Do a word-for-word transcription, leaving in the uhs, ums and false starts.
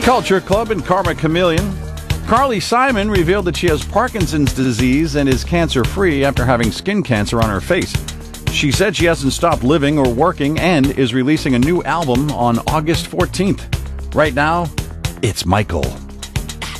Culture Club and Karma Chameleon. Carly Simon revealed that she has Parkinson's disease and is cancer-free after having skin cancer on her face. She said she hasn't stopped living or working and is releasing a new album on August fourteenth. Right now, it's Michael.